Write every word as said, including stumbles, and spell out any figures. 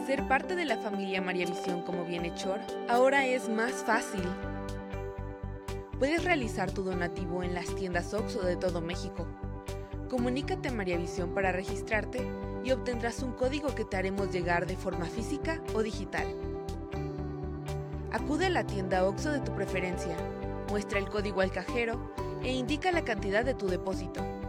Ser parte de la familia María Visión como bienhechor ahora es más fácil. Puedes realizar tu donativo en las tiendas OXXO de todo México. Comunícate a María Visión para registrarte y obtendrás un código que te haremos llegar de forma física o digital. Acude a la tienda OXXO de tu preferencia, muestra el código al cajero e indica la cantidad de tu depósito.